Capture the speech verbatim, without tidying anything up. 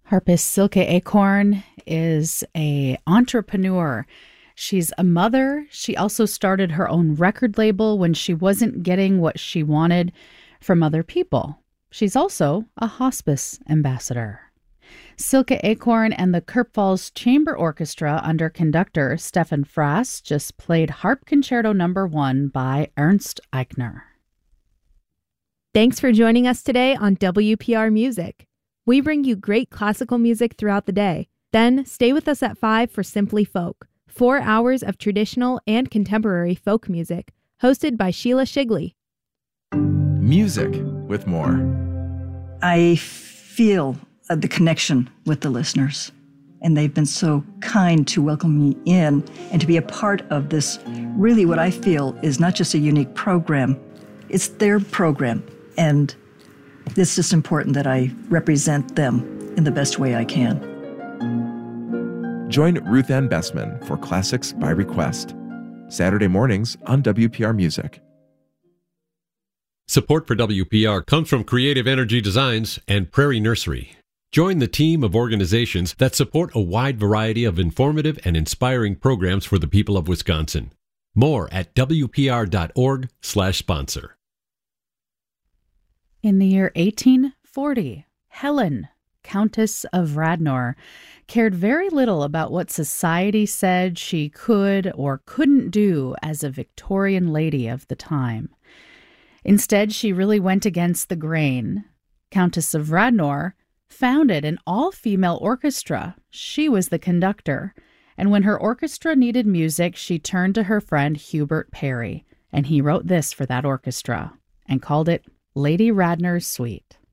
Harpist Silke Acorn is a entrepreneur. She's a mother. She also started her own record label when she wasn't getting what she wanted from other people. She's also a hospice ambassador. Silke Acorn and the Kurpfalz Chamber Orchestra under conductor Stefan Frass just played Harp Concerto Number One by Ernst Eichner. Thanks for joining us today on W P R Music. We bring you great classical music throughout the day. Then stay with us at five for Simply Folk, four hours of traditional and contemporary folk music, hosted by Sheila Shigley. Music with more. I feel uh, the connection with the listeners, and they've been so kind to welcome me in and to be a part of this, really what I feel is not just a unique program, it's their program, and it's just important that I represent them in the best way I can. Join Ruth Ann Bessman for Classics by Request, Saturday mornings on W P R Music. Support for W P R comes from Creative Energy Designs and Prairie Nursery. Join the team of organizations that support a wide variety of informative and inspiring programs for the people of Wisconsin. More at W P R dot org slash sponsor. In the year eighteen forty, Helen, Countess of Radnor, cared very little about what society said she could or couldn't do as a Victorian lady of the time. Instead, she really went against the grain. Countess of Radnor founded an all-female orchestra. She was the conductor, and when her orchestra needed music, she turned to her friend Hubert Parry, and he wrote this for that orchestra and called it Lady Radnor's Suite.